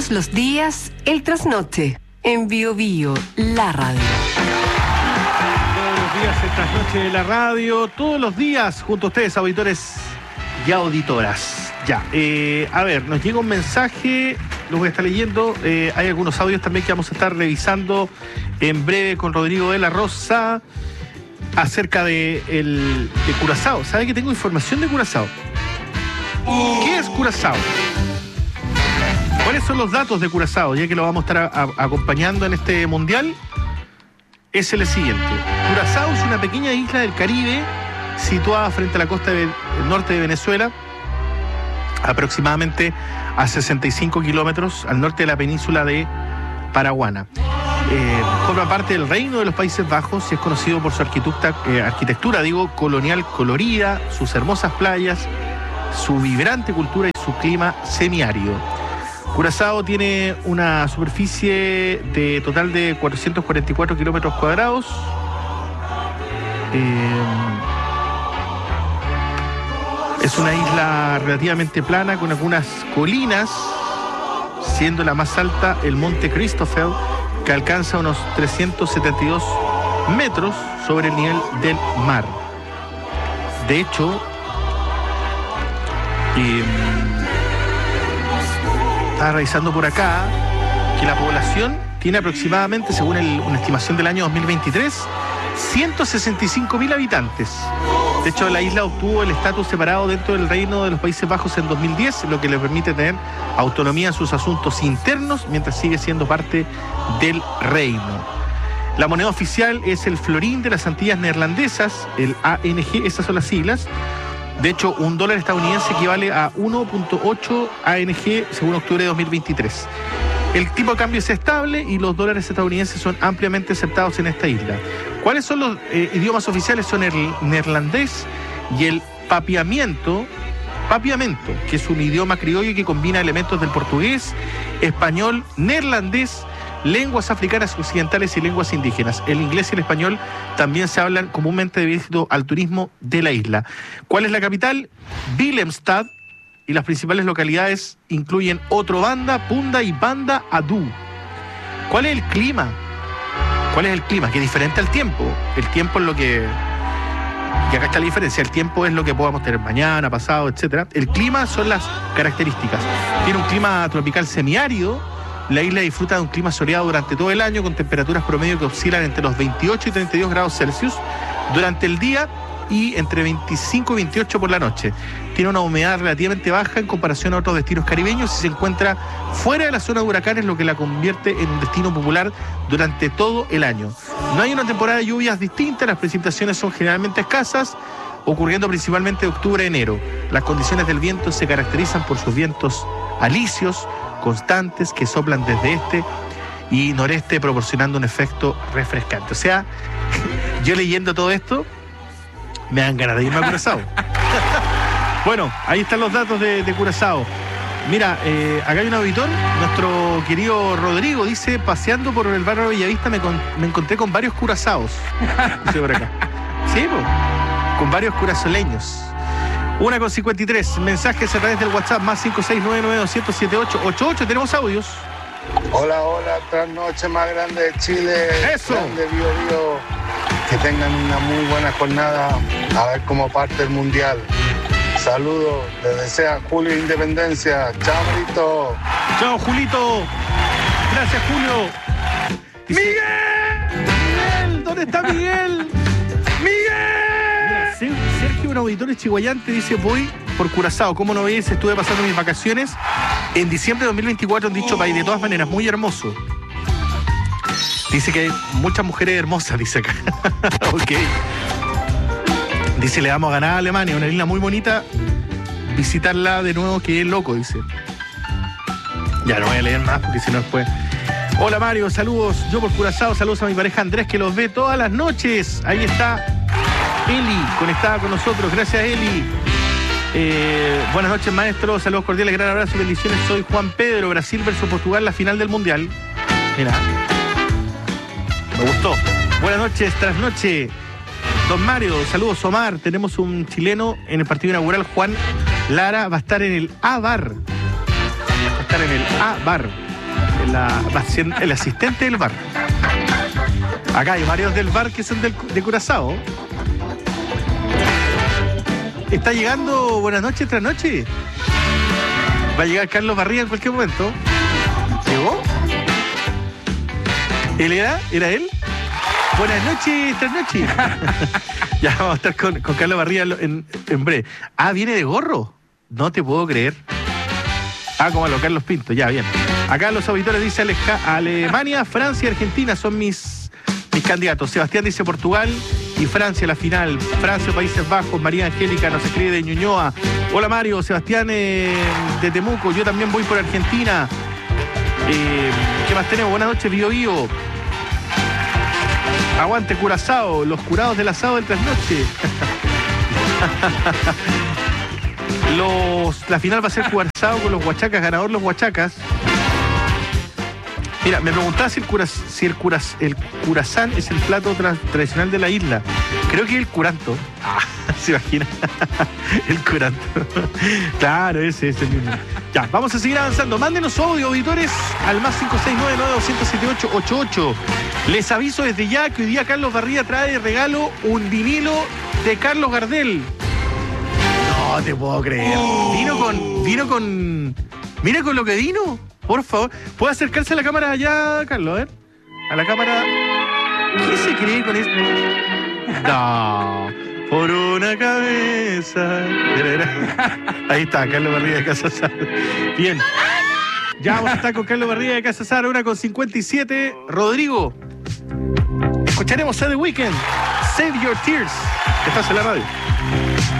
Todos los días, el trasnoche. En Bio Bio, la radio. Todos los días, el trasnoche de la radio. Todos los días, junto a ustedes, auditores y auditoras. Ya, a ver, nos llega un mensaje, lo voy a estar leyendo. Hay algunos audios también que vamos a estar revisando en breve con Rodrigo de la Rosa acerca de Curazao. ¿Sabe que tengo información de Curazao? ¿Qué es Curazao? ¿Cuáles son los datos de Curazao? Ya que lo vamos a estar acompañando en este mundial, es el siguiente. Curazao es una pequeña isla del Caribe situada frente a la costa del norte de Venezuela, aproximadamente a 65 kilómetros al norte de la península de Paraguana. Forma parte del Reino de los Países Bajos y es conocido por su arquitectura colonial colorida, sus hermosas playas, su vibrante cultura y su clima semiárido. Curazao tiene una superficie total de 444 kilómetros cuadrados. Es una isla relativamente plana con algunas colinas, siendo la más alta el monte Christoffel, que alcanza unos 372 metros sobre el nivel del mar. De hecho, estaba revisando por acá que la población tiene aproximadamente, según una estimación del año 2023, 165.000 habitantes. De hecho, la isla obtuvo el estatus separado dentro del Reino de los Países Bajos en 2010, lo que le permite tener autonomía en sus asuntos internos mientras sigue siendo parte del reino. La moneda oficial es el florín de las Antillas Neerlandesas, el ANG, esas son las siglas. De hecho, un dólar estadounidense equivale a 1.8 ANG según octubre de 2023. El tipo de cambio es estable y los dólares estadounidenses son ampliamente aceptados en esta isla. ¿Cuáles son los idiomas oficiales? Son el neerlandés y el papiamento, que es un idioma criollo que combina elementos del portugués, español, neerlandés, lenguas africanas occidentales y lenguas indígenas. El inglés y el español también se hablan comúnmente debido al turismo de la isla. ¿Cuál es la capital? Willemstad. Y las principales localidades incluyen Otrobanda, Punda y Banda Adu. ¿Cuál es el clima? Que es diferente al tiempo. El tiempo es lo que... Y acá está la diferencia. El tiempo es lo que podamos tener mañana, pasado, etc. El clima son las características. Tiene un clima tropical semiárido. La isla disfruta de un clima soleado durante todo el año, con temperaturas promedio que oscilan entre los 28 y 32 grados Celsius durante el día y entre 25 y 28 por la noche. Tiene una humedad relativamente baja en comparación a otros destinos caribeños y se encuentra fuera de la zona de huracanes, lo que la convierte en un destino popular durante todo el año. No hay una temporada de lluvias distinta, las precipitaciones son generalmente escasas, ocurriendo principalmente de octubre a enero. Las condiciones del viento se caracterizan por sus vientos alisios, constantes, que soplan desde este y noreste, proporcionando un efecto refrescante. O sea, yo leyendo todo esto, me dan ganas de irme a Curazao. Bueno, ahí están los datos de Curazao. Mira, acá hay un auditor, nuestro querido Rodrigo, dice: paseando por el barrio de Bellavista me encontré con varios curazaos. Dice por acá. Sí, pues, con varios curazoleños. 1:53, mensajes a través del WhatsApp, más 56992078888. Tenemos audios. Hola, trasnoche más grande de Chile. Eso. Grande Bio Bio. Que tengan una muy buena jornada, a ver cómo parte el mundial. Saludos, les desea Julio Independencia. Chao, Marito. Chao, Julito. Gracias, Julio. ¡Miguel! ¿Dónde está Miguel? ¡Miguel! Mira, Sergio, un auditor de Chihuayante, dice: voy por Curazao. ¿Cómo no ves? Estuve pasando mis vacaciones en diciembre de 2024 en dicho país. De todas maneras, muy hermoso. Dice que hay muchas mujeres hermosas, dice acá. Ok. Dice: le damos a ganar a Alemania, una isla muy bonita. Visitarla de nuevo, que es loco, dice. Ya no voy a leer más porque si no después. Hola Mario, saludos. Yo por Curazao, saludos a mi pareja Andrés, que los ve todas las noches. Ahí está Eli, conectada con nosotros. Gracias, Eli. Buenas noches, maestro. Saludos cordiales, gran abrazo y bendiciones. Soy Juan Pedro. Brasil versus Portugal, la final del Mundial. Mira. Me gustó. Buenas noches, trasnoche. Don Mario, saludos Omar. Tenemos un chileno en el partido inaugural, Juan Lara, va a estar en el A-Bar. va a ser el asistente del bar. Acá hay varios del bar que son de Curazao. Está llegando Buenas noches, trasnoche. Va a llegar Carlos Barría en cualquier momento. ¿Llegó? ¿Él era? ¿Era él? Buenas noches, trasnoche. Ya vamos a estar con Carlos Barría en breve. Ah, ¿viene de gorro? No te puedo creer. Ah, como a lo Carlos Pinto, ya, bien. Acá los auditores dicen Alemania, Francia y Argentina son mis candidatos. Sebastián dice Portugal y Francia la final. Francia, Países Bajos. María Angélica nos escribe de Ñuñoa. Hola Mario, Sebastián de Temuco. Yo también voy por Argentina. ¿Qué más tenemos? Buenas noches, Bio Bio. Aguante Curazao, los curados del asado del trasnoche. La final va a ser Curazao con los Huachacas, ganador los Huachacas. Mira, me preguntaba si el curazán es el plato tradicional de la isla. Creo que es el curanto. ¿Se imagina? El curanto. Claro, ese es el mismo. Ya, vamos a seguir avanzando. Mándenos su audio, auditores, al más 569-9200-7888. Les aviso desde ya que hoy día Carlos Barría trae de regalo un vinilo de Carlos Gardel. No te puedo creer. Vino con... Mira con lo que vino. Por favor, ¿puede acercarse a la cámara allá, Carlos? A ver. A la cámara. ¿Qué se cree con esto? No. Por una cabeza. Ahí está, Carlos Barría de Casasar. Bien. Ya vamos a estar con Carlos Barría de Casasar, 1:57. Rodrigo. Escucharemos a The Weeknd. Save Your Tears. Estás en la radio.